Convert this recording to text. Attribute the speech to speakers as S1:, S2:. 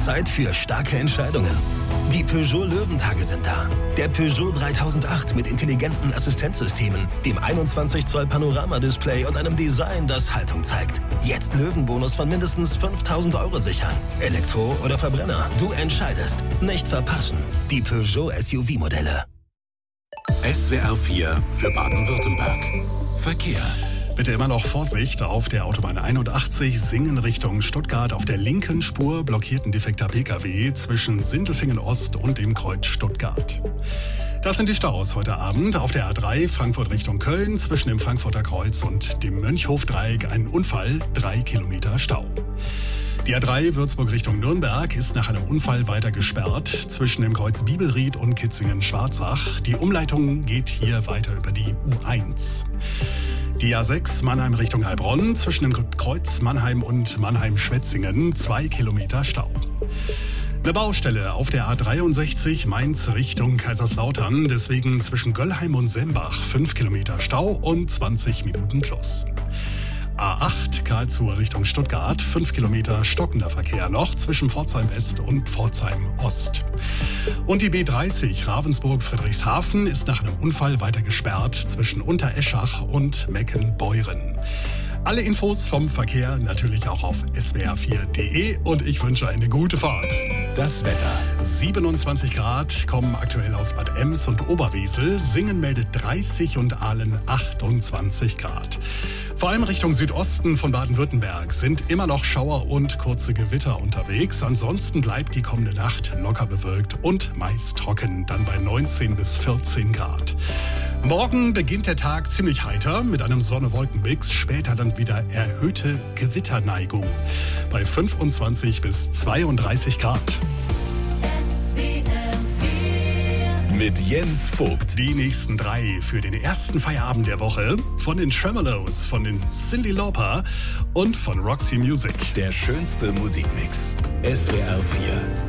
S1: Zeit für starke Entscheidungen. Die Peugeot Löwentage sind da. Der Peugeot 3008 mit intelligenten Assistenzsystemen, dem 21 Zoll Panoramadisplay und einem Design, das Haltung zeigt. Jetzt Löwenbonus von mindestens 5.000 € sichern. Elektro oder Verbrenner, du entscheidest. Nicht verpassen. Die Peugeot SUV-Modelle.
S2: SWR 4 für Baden-Württemberg. Verkehr.
S3: Bitte immer noch Vorsicht auf der Autobahn 81 Singen Richtung Stuttgart. Auf der linken Spur blockiert ein defekter Pkw zwischen Sindelfingen Ost und dem Kreuz Stuttgart. Das sind die Staus heute Abend. Auf der A3 Frankfurt Richtung Köln zwischen dem Frankfurter Kreuz und dem Mönchhofdreieck ein Unfall, 3 Kilometer Stau. Die A3 Würzburg Richtung Nürnberg ist nach einem Unfall weiter gesperrt zwischen dem Kreuz Bibelried und Kitzingen-Schwarzach. Die Umleitung geht hier weiter über die U1. Die A6 Mannheim Richtung Heilbronn zwischen dem Kreuz Mannheim und Mannheim-Schwetzingen 2 Kilometer Stau. Eine Baustelle auf der A63 Mainz Richtung Kaiserslautern, deswegen zwischen Göllheim und Sembach 5 Kilometer Stau und 20 Minuten plus. A8 Karlsruhe Richtung Stuttgart, 5 Kilometer stockender Verkehr noch zwischen Pforzheim West und Pforzheim Ost. Und die B30 Ravensburg-Friedrichshafen ist nach einem Unfall weiter gesperrt zwischen Untereschach und Meckenbeuren. Alle Infos vom Verkehr natürlich auch auf swr4.de und ich wünsche eine gute Fahrt.
S2: Das Wetter.
S3: 27 Grad kommen aktuell aus Bad Ems und Oberwesel. Singen meldet 30 und Aalen 28 Grad. Vor allem Richtung Südosten von Baden-Württemberg sind immer noch Schauer und kurze Gewitter unterwegs. Ansonsten bleibt die kommende Nacht locker bewölkt und meist trocken, dann bei 19 bis 14 Grad. Morgen beginnt der Tag ziemlich heiter mit einem Sonne-Wolken-Mix, später dann wieder erhöhte Gewitterneigung bei 25 bis 32 Grad.
S2: Mit Jens Vogt.
S3: Die nächsten 3 für den ersten Feierabend der Woche von den Tremolos, von den Cyndi Lauper und von Roxy Music.
S2: Der schönste Musikmix. SWR 4.